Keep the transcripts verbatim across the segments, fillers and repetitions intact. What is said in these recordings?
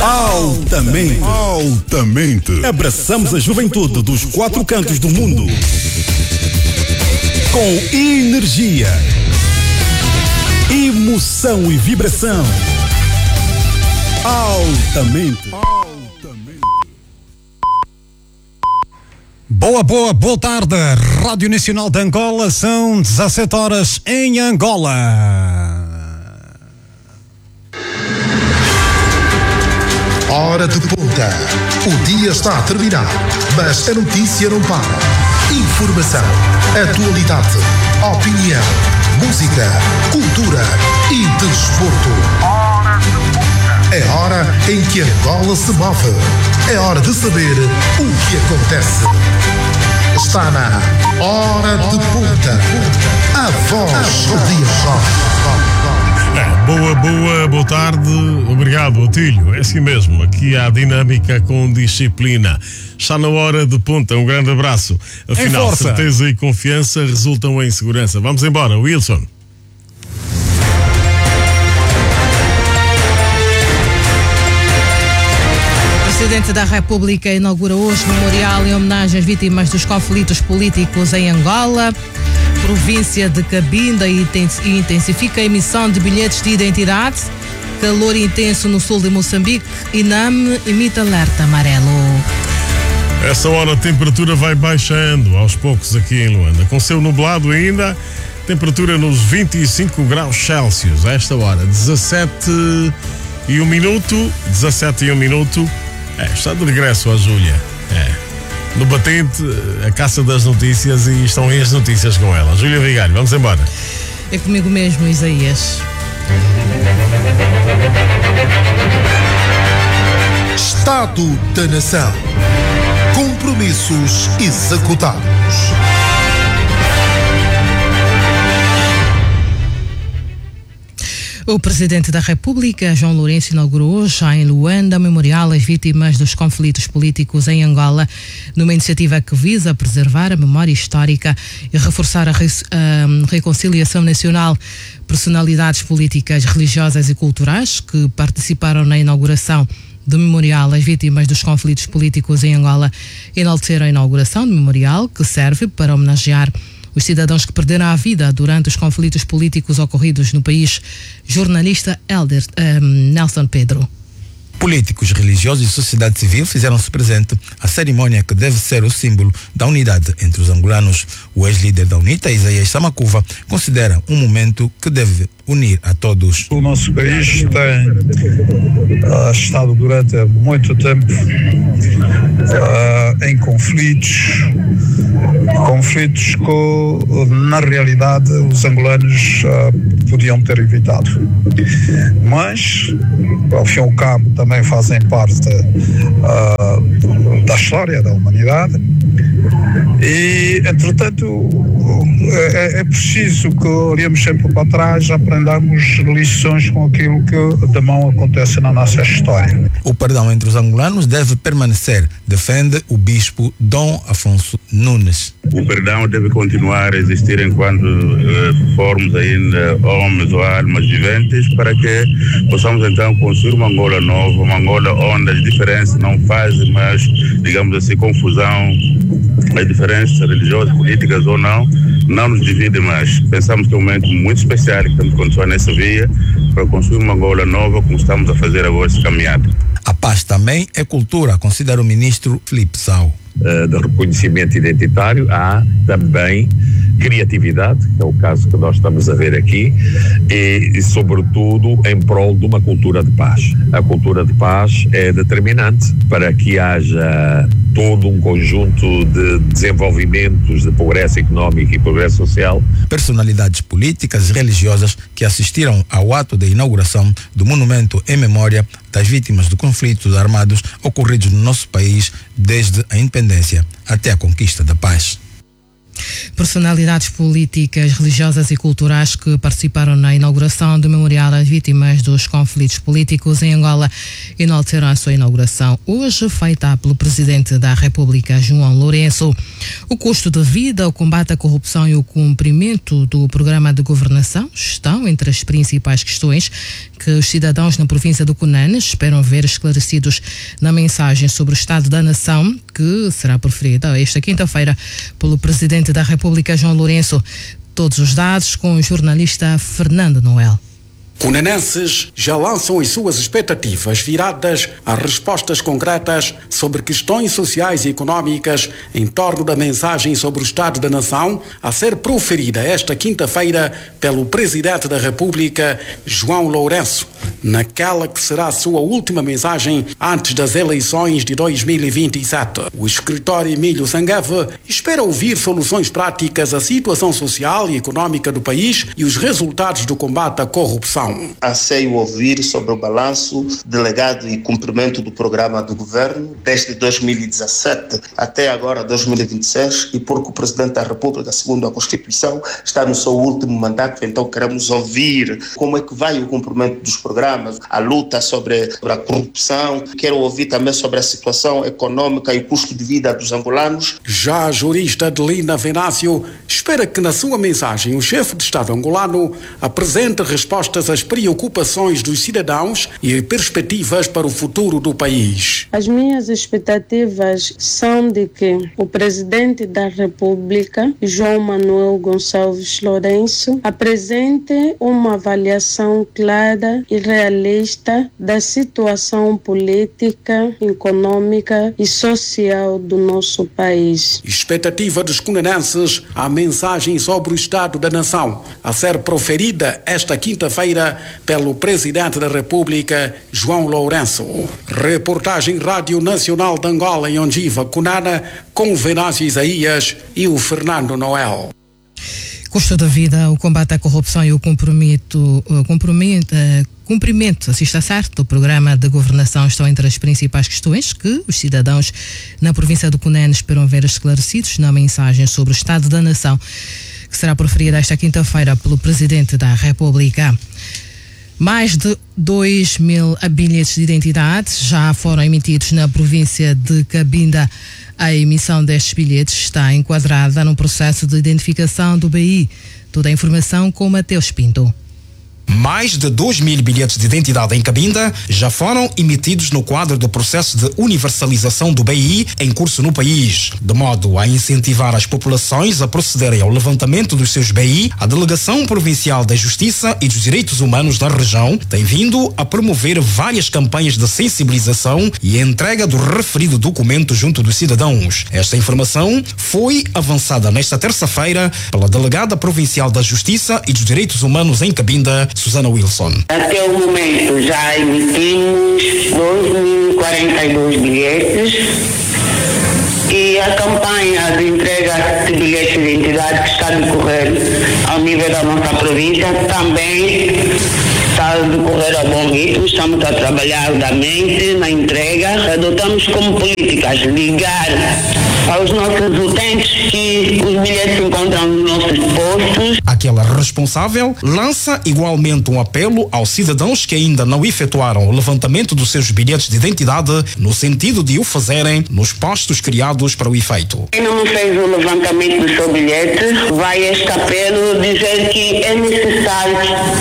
Altamente. Altamente. Abraçamos a juventude dos quatro cantos do mundo. Com energia, emoção e vibração. Altamente. Boa, boa, boa tarde. Rádio Nacional de Angola, são dezassete horas em Angola. Hora de ponta. O dia está a terminar, mas a notícia não para. Informação, atualidade, opinião, música, cultura e desporto. Hora de ponta. É hora em que Angola se move. É hora de saber o que acontece. Está na Hora de Ponta. A voz do dia. É, boa, boa, boa tarde. Obrigado, Otílio. É assim mesmo. Aqui há dinâmica com disciplina. Está na Hora de Ponta. Um grande abraço. Afinal, certeza e confiança resultam em segurança. Vamos embora, Wilson. O Presidente da República inaugura hoje memorial em homenagem às vítimas dos conflitos políticos em Angola. Província de Cabinda intensifica a emissão de bilhetes de identidade. Calor intenso no sul de Moçambique. INAM emite alerta amarelo. Essa hora a temperatura vai baixando aos poucos aqui em Luanda. Com céu nublado ainda, temperatura nos vinte e cinco graus Celsius. A esta hora, dezassete e um minuto. dezassete e um minuto. É, está de regresso a Júlia. É. No batente, a caça das notícias, e estão aí as notícias com ela. Júlia Vigário, vamos embora. É comigo mesmo, Isaías. Estado da Nação. Compromissos executados. O Presidente da República, João Lourenço, inaugurou hoje, já em Luanda, o memorial às vítimas dos conflitos políticos em Angola, numa iniciativa que visa preservar a memória histórica e reforçar a, re- a reconciliação nacional. Personalidades políticas, religiosas e culturais que participaram na inauguração do memorial às vítimas dos conflitos políticos em Angola enalteceram a inauguração do memorial, que serve para homenagear os cidadãos que perderam a vida durante os conflitos políticos ocorridos no país. Jornalista Elder, um, Nelson Pedro. Políticos, religiosos e sociedade civil fizeram-se presente à cerimónia que deve ser o símbolo da unidade entre os angolanos. O ex-líder da UNITA, Isaías Samacuva, considera um momento que deve unir a todos. O nosso país tem uh, estado durante muito tempo uh, em conflitos, conflitos que, na realidade, os angolanos uh, podiam ter evitado. Mas, ao fim e ao cabo, também fazem parte uh, da história da humanidade e, entretanto, é, é preciso que olhemos sempre para trás, aprendamos lições com aquilo que de mão acontece na nossa história. O perdão entre os angolanos deve permanecer, defende o bispo Dom Afonso Nunes. O perdão deve continuar a existir enquanto uh, formos ainda homens ou almas viventes, para que possamos então construir uma Angola nova, uma Angola onde as diferenças não fazem mais, digamos assim, confusão, as diferenças religiosas, políticas ou não, não nos dividem mais. Pensamos que é um momento muito especial que temos que continuar nessa via para construir uma Angola nova, como estamos a fazer agora essa caminhada. A paz também é cultura, considera o ministro Filipe Sau. Uh, de reconhecimento identitário, há também criatividade, que é o caso que nós estamos a ver aqui, e, e sobretudo em prol de uma cultura de paz. A cultura de paz é determinante para que haja todo um conjunto de desenvolvimentos de progresso económico e progresso social. Personalidades políticas e religiosas que assistiram ao ato de inauguração do monumento em memória das vítimas de conflitos armados ocorridos no nosso país desde a independência até a conquista da paz. Personalidades políticas, religiosas e culturais que participaram na inauguração do Memorial às Vítimas dos Conflitos Políticos em Angola enalteceram a sua inauguração, hoje feita pelo Presidente da República, João Lourenço. O custo de vida, o combate à corrupção e o cumprimento do programa de governação estão entre as principais questões que os cidadãos na província do Cunene esperam ver esclarecidos na mensagem sobre o Estado da Nação, que será proferida esta quinta-feira pelo Presidente da República, João Lourenço. Todos os dados com o jornalista Fernando Noel. Cunenenses já lançam as suas expectativas viradas a respostas concretas sobre questões sociais e económicas em torno da mensagem sobre o Estado da Nação a ser proferida esta quinta-feira pelo Presidente da República, João Lourenço, naquela que será a sua última mensagem antes das eleições de dois mil e vinte e sete. O escritório Emílio Sangueve espera ouvir soluções práticas à situação social e económica do país e os resultados do combate à corrupção. Anseio ouvir sobre o balanço, delegado e cumprimento do programa do governo desde dois mil e dezassete até agora dois mil e vinte e seis, e porque o Presidente da República, segundo a Constituição, está no seu último mandato, então queremos ouvir como é que vai o cumprimento dos programas, a luta sobre, sobre a corrupção. Quero ouvir também sobre a situação econômica e o custo de vida dos angolanos. Já a jurista Adelina Venâncio espera que na sua mensagem o chefe de Estado angolano apresente respostas às preocupações dos cidadãos e perspectivas para o futuro do país. As minhas expectativas são de que o Presidente da República, João Manuel Gonçalves Lourenço, apresente uma avaliação clara e realista da situação política, econômica e social do nosso país. Expectativa dos cunenenses à mensagem sobre o Estado da Nação a ser proferida esta quinta-feira pelo Presidente da República, João Lourenço. Reportagem Rádio Nacional de Angola em Ondiva, Cunana, com Venâncio Isaías e o Fernando Noel. Custo da vida, o combate à corrupção e o comprometo, o comprometo, uh, cumprimento, se está certo, do programa de governação estão entre as principais questões que os cidadãos na província do Cunene esperam ver esclarecidos na mensagem sobre o Estado da Nação, que será proferida esta quinta-feira pelo Presidente da República. Mais de dois mil bilhetes de identidade já foram emitidos na província de Cabinda. A emissão destes bilhetes está enquadrada no processo de identificação do B I. Toda a informação com Mateus Pinto. Mais de dois mil bilhetes de identidade em Cabinda já foram emitidos no quadro do processo de universalização do B I em curso no país. De modo a incentivar as populações a procederem ao levantamento dos seus B I, a Delegação Provincial da Justiça e dos Direitos Humanos da região tem vindo a promover várias campanhas de sensibilização e entrega do referido documento junto dos cidadãos. Esta informação foi avançada nesta terça-feira pela Delegada Provincial da Justiça e dos Direitos Humanos em Cabinda, Susana Wilson. Até o momento já emitimos dois mil e quarenta e dois bilhetes e a campanha de entrega de bilhetes de identidade que está a decorrer ao nível da nossa província também está a decorrer a bom ritmo. Estamos a trabalhar arduamente na entrega. Adotamos como políticas ligar aos nossos utentes que os bilhetes se encontram nos nossos postos. Aquela responsável lança igualmente um apelo aos cidadãos que ainda não efetuaram o levantamento dos seus bilhetes de identidade, no sentido de o fazerem nos postos criados para o efeito. Quem não fez o levantamento do seu bilhete, vai este apelo dizer que é necessário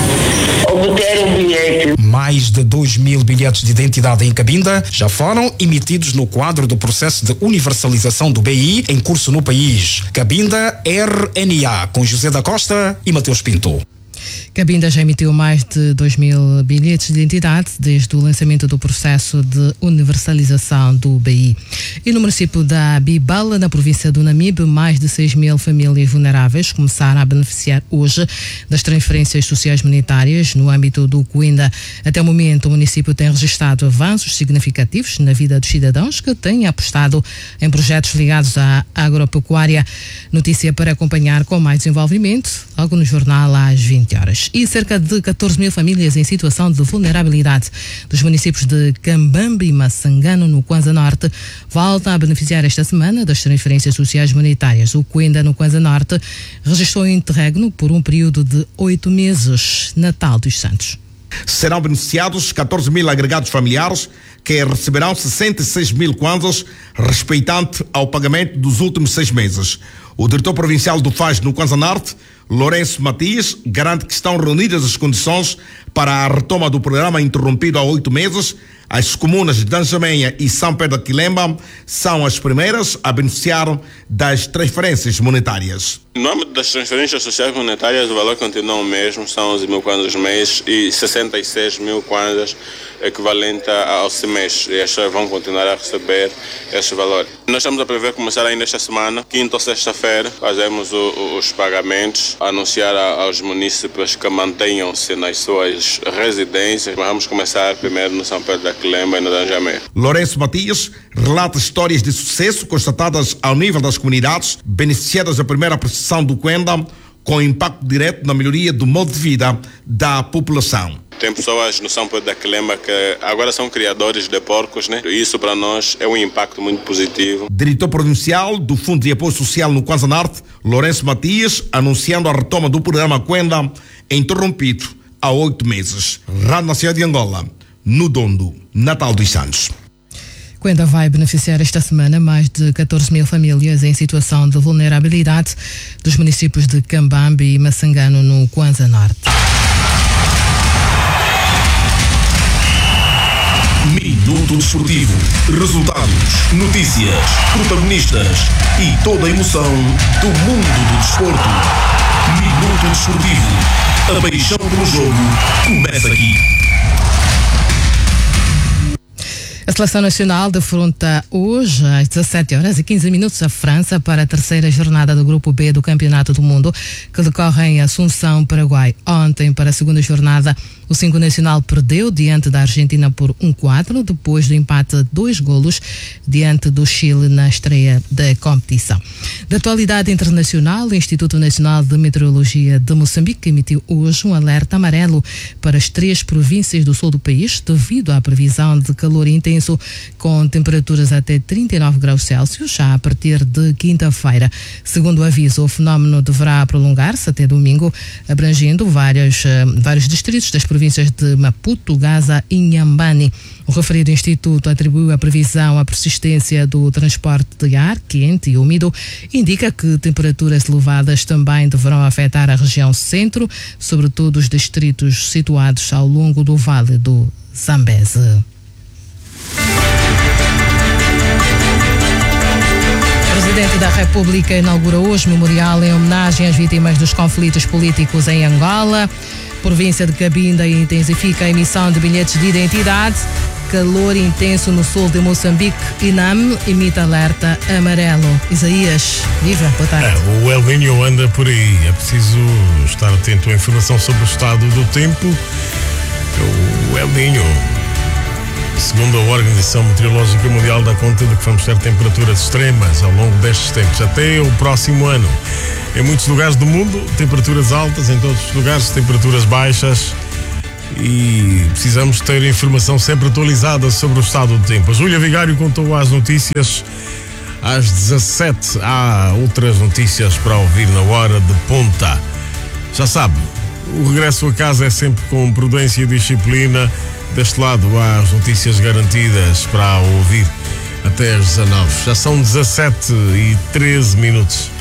obter o bilhete. Mais de dois mil bilhetes de identidade em Cabinda já foram emitidos no quadro do processo de universalização do B I em curso no país. Cabinda R N A, com José da Costa e Mateus Pinto. Cabinda já emitiu mais de dois mil bilhetes de identidade desde o lançamento do processo de universalização do B I. E no município da Bibala, na província do Namibe, mais de seis mil famílias vulneráveis começaram a beneficiar hoje das transferências sociais monetárias no âmbito do Cuinda. Até o momento, o município tem registrado avanços significativos na vida dos cidadãos que têm apostado em projetos ligados à agropecuária. Notícia para acompanhar com mais desenvolvimento, logo no jornal às vinte. vinte horas. E cerca de catorze mil famílias em situação de vulnerabilidade dos municípios de Cambambe e Massangano, no Kwanza Norte, voltam a beneficiar esta semana das transferências sociais monetárias. O Quenda, no Kwanza Norte, registrou um interregno por um período de oito meses. Natal dos Santos. Serão beneficiados catorze mil agregados familiares que receberão sessenta e seis mil kwanzas respeitante ao pagamento dos últimos seis meses. O diretor provincial do F A S no Kwanza Norte, Lourenço Matias, garante que estão reunidas as condições para a retoma do programa interrompido há oito meses. As comunas de Danjamenha e São Pedro de Quilemba são as primeiras a beneficiar das transferências monetárias. No âmbito das transferências sociais monetárias, o valor continua o mesmo, são onze mil kwanzas mês e sessenta e seis mil kwanzas equivalente ao C M E S. E estas vão continuar a receber esse valor. Nós estamos a prever começar ainda esta semana, quinta ou sexta-feira, fazemos o, o, os pagamentos, anunciar a, aos municípios que mantenham-se nas suas residências. Vamos começar primeiro no São Pedro da Quilemba e no Danjamenha. Lourenço Matias relata histórias de sucesso constatadas ao nível das comunidades beneficiadas da primeira prestação do Quenda, com impacto direto na melhoria do modo de vida da população. Tem pessoas no São Pedro da Quilemba que agora são criadores de porcos, né? Isso para nós é um impacto muito positivo. Diretor provincial do Fundo de Apoio Social no Kwanza Norte, Lourenço Matias, anunciando a retoma do programa Quenda, interrompido há oito meses. Rádio Nacional de Angola, no Dondo, Natal dos Santos. Quenda vai beneficiar esta semana mais de catorze mil famílias em situação de vulnerabilidade dos municípios de Cambambe e Massangano, no Kwanza Norte. Minuto Desportivo. Resultados, notícias, protagonistas e toda a emoção do mundo do desporto. Minuto Desportivo. A paixão pelo jogo começa aqui. A Seleção Nacional defronta hoje, às dezassete horas e quinze minutos, a França para a terceira jornada do Grupo B do Campeonato do Mundo, que decorre em Assunção, Paraguai. Ontem, para a segunda jornada, o cinco Nacional perdeu diante da Argentina por um a quatro, depois do empate a dois golos diante do Chile na estreia da competição. Da atualidade internacional, o Instituto Nacional de Meteorologia de Moçambique emitiu hoje um alerta amarelo para as três províncias do sul do país, devido à previsão de calor intenso, com temperaturas até trinta e nove graus Celsius, já a partir de quinta-feira. Segundo o aviso, o fenómeno deverá prolongar-se até domingo, abrangendo vários, vários distritos das províncias de Maputo, Gaza e Inhambane. O referido instituto atribuiu a previsão à persistência do transporte de ar quente e úmido. Indica que temperaturas elevadas também deverão afetar a região centro, sobretudo os distritos situados ao longo do Vale do Zambeze. O Presidente da República inaugura hoje memorial em homenagem às vítimas dos conflitos políticos em Angola. Província de Cabinda intensifica a emissão de bilhetes de identidade. Calor intenso no sul de Moçambique. INAM emite alerta amarelo. Isaías, viva, boa tarde. É, o El Niño anda por aí. É preciso estar atento à informação sobre o estado do tempo. O El Niño, segundo a Organização Meteorológica Mundial, dá conta de que vamos ter temperaturas extremas ao longo destes tempos, até o próximo ano. Em muitos lugares do mundo, temperaturas altas, em todos os lugares, temperaturas baixas, e precisamos ter informação sempre atualizada sobre o estado do tempo. A Júlia Vigário contou as notícias às dezassete. Há outras notícias para ouvir na hora de ponta. Já sabe, o regresso a casa é sempre com prudência e disciplina. Deste lado há as notícias garantidas para ouvir até às dezanove. Já são dezassete e treze minutos.